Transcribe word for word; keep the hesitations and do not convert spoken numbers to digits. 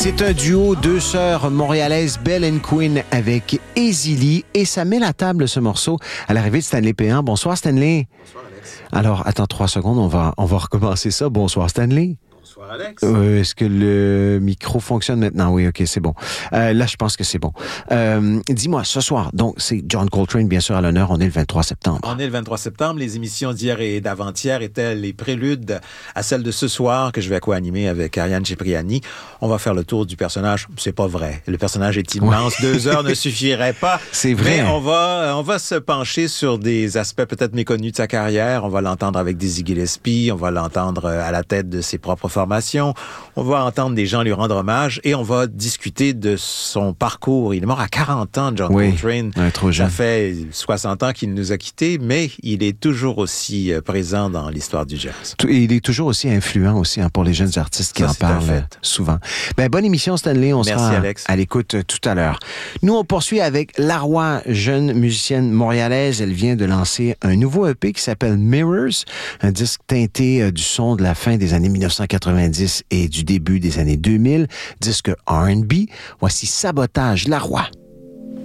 C'est un duo, deux sœurs montréalaises, Belle and Queen avec Easily. Et ça met la table, ce morceau, à l'arrivée de Stanley Péan. Bonsoir, Stanley. Bonsoir, Alex. Alors, attends trois secondes, on va, on va recommencer ça. Bonsoir, Stanley. Bonsoir, Alex. Euh, est-ce que le micro fonctionne maintenant? Oui, OK, c'est bon. Euh, là, je pense que c'est bon. Euh, dis-moi, ce soir, donc, c'est John Coltrane, bien sûr, à l'honneur. On est le vingt-trois septembre. On est le vingt-trois septembre. Les émissions d'hier et d'avant-hier étaient les préludes à celles de ce soir que je vais co-animer avec Ariane Cipriani. On va faire le tour du personnage. C'est pas vrai. Le personnage est immense. Oui. Deux heures ne suffiraient pas. C'est vrai. Mais on va, on va se pencher sur des aspects peut-être méconnus de sa carrière. On va l'entendre avec Dizzy Gillespie. On va l'entendre à la tête de ses propres formations. On va entendre des gens lui rendre hommage et on va discuter de son parcours. Il est mort à quarante ans, John oui, Coltrane. Ouais, trop jeune. Ça fait soixante ans qu'il nous a quittés, mais il est toujours aussi présent dans l'histoire du jazz. Et il est toujours aussi influent aussi hein, pour les jeunes artistes qui Ça, en parlent souvent. Ben, bonne émission, Stanley. On Merci, sera Alex. à l'écoute tout à l'heure. Nous, on poursuit avec Laroy, jeune musicienne montréalaise. Elle vient de lancer un nouveau E P qui s'appelle Mirrors, un disque teinté du son de la fin des années dix-neuf cent quatre-vingt-dix et du début des années deux mille, disque R and B. Voici Sabotage, Laroy.